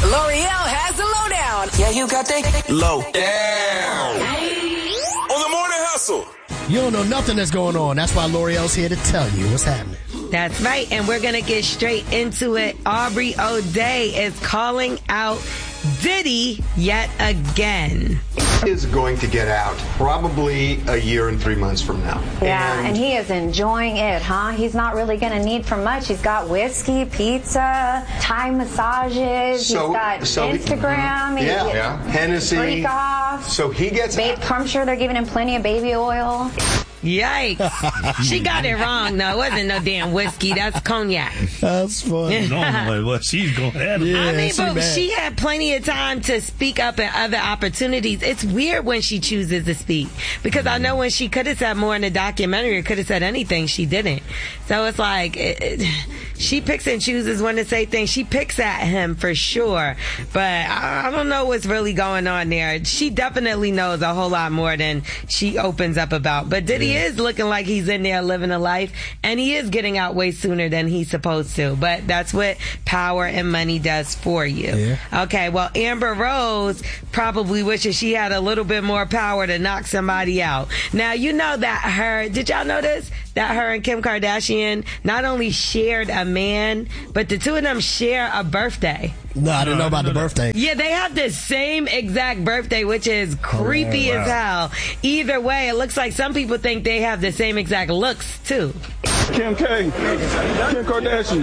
L'Oreal has the lowdown. Yeah, you got that low down. On the Morning Hustle. You don't know nothing that's going on. That's why L'Oreal's here to tell you what's happening. That's right, and we're going to get straight into it. Aubrey O'Day is calling out Diddy yet again. Is going to get out probably a year and 3 months from now. Yeah, and he is enjoying it, huh? He's not really going to need for much. He's got whiskey, pizza, Thai massages. He's got Instagram. Hennessy. Freak off. So he gets out. I'm sure they're giving him plenty of baby oil. Yikes. She got it wrong, though. It wasn't no damn whiskey. That's cognac. That's funny. Normally, what she's going at. Yeah, I mean, but she had plenty of time to speak up at other opportunities. It's weird when she chooses to speak. Because I know when she could have said more in the documentary, or could have said anything, she didn't. So it's like, she picks and chooses when to say things. She picks at him for sure. But I don't know what's really going on there. She definitely knows a whole lot more than she opens up about. But Diddy is looking like he's in there living a life, and he is getting out way sooner than he's supposed to. But that's what power and money does for you. Yeah. Okay, well, Amber Rose probably wishes she had a little bit more power to knock somebody out. Now, you know that did y'all know this? That her and Kim Kardashian not only shared a man, but the two of them share a birthday. No, I didn't know about the birthday. Yeah, they have the same exact birthday, which is creepy as hell. Either way, it looks like some people think they have the same exact looks, too. Kim K. Kim Kardashian.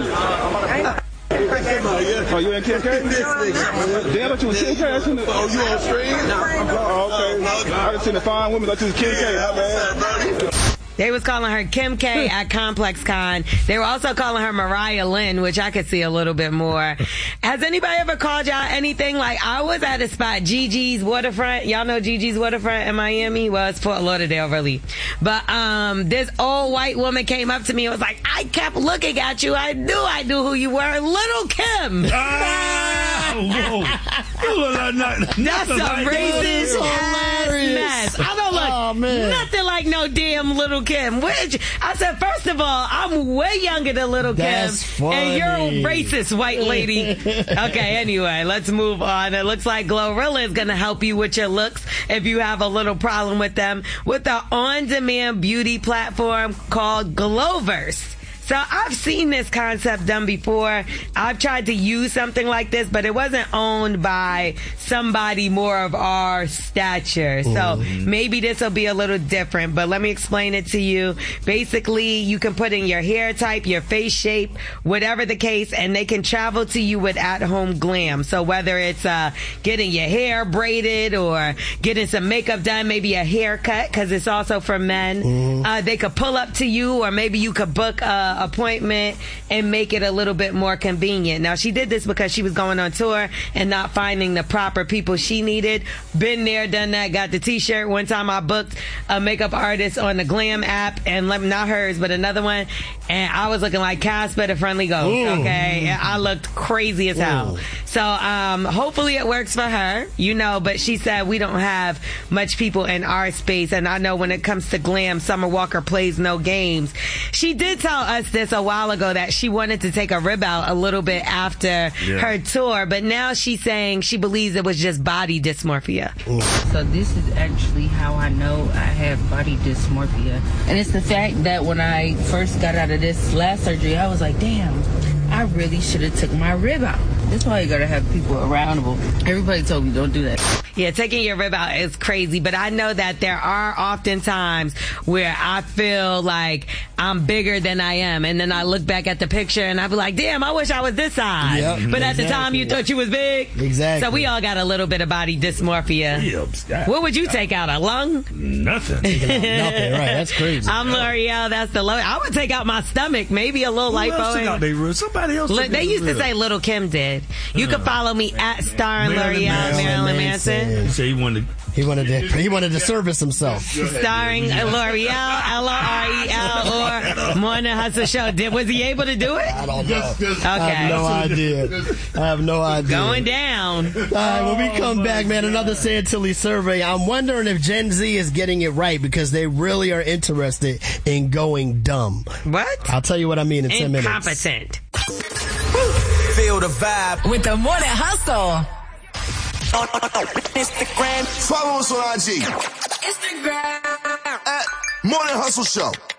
Oh, you in Kim K? Damn, but you was Kim K. Oh, you on stream? Oh, okay. I just seen the fine women like you was Kim K. My bad. They was calling her Kim K at Complex Con. They were also calling her Mariah Lynn, which I could see a little bit more. Has anybody ever called y'all anything? Like, I was at a spot, Gigi's Waterfront. Y'all know Gigi's Waterfront in Miami? Well, it's Fort Lauderdale, really. But this old white woman came up to me and was like, I kept looking at you. I knew who you were. Little Kim. That's a racist ass mess. I don't look nothing like no damn Little Kim. I said, first of all, I'm way younger than Little Kim. Funny. And you're a racist white lady. Okay, anyway, let's move on. It looks like Glorilla is going to help you with your looks if you have a little problem with them, with the on-demand beauty platform called Glowverse. So I've seen this concept done before. I've tried to use something like this, but it wasn't owned by somebody more of our stature. So maybe this will be a little different, but let me explain it to you. Basically, you can put in your hair type, your face shape, whatever the case, and they can travel to you with at-home glam. So whether it's getting your hair braided or getting some makeup done, maybe a haircut, because it's also for men. They could pull up to you, or maybe you could book appointment and make it a little bit more convenient. Now, she did this because she was going on tour and not finding the proper people she needed. Been there, done that, got the t-shirt. One time I booked a makeup artist on the Glam app, and not hers, but another one, and I was looking like Casper the Friendly Ghost, okay? And I looked crazy as hell. So hopefully it works for her, but she said we don't have much people in our space, and I know when it comes to glam, Summer Walker plays no games. She did tell us this a while ago that she wanted to take a rib out a little bit after her tour, but now she's saying she believes it was just body dysmorphia. So this is actually how I know I have body dysmorphia, and it's the fact that when I first got out of this last surgery, I was like, damn, I really should have took my rib out. That's why you gotta have people around. Everybody told me don't do that. Yeah, taking your rib out is crazy, but I know that there are often times where I feel like I'm bigger than I am, and then I look back at the picture and I be like, damn, I wish I was this size. Yep, but at the time you thought you was big. Exactly. So we all got a little bit of body dysmorphia. What would you take out, a lung? Nothing. Nothing, right? That's crazy. I'm L'Oreal, that's the low. I would take out my stomach, maybe a little lipo. Somebody else. They used to say Little Kim did. You can follow me at Starring L'Oreal, Marilyn Manson. He said he wanted to service himself. Starring L'Oreal, L'Oreal, or Morning Hustle Show. Was he able to do it? I don't know. Okay. I have no idea. Going down. All right, when we come back, man, another Santilli survey. I'm wondering if Gen Z is getting it right because they really are interested in going dumb. What? I'll tell you what I mean in 10 minutes. Incompetent. feel the vibe. With the Morning Hustle. On Instagram. Follow us on IG. Instagram. At Morning Hustle Show.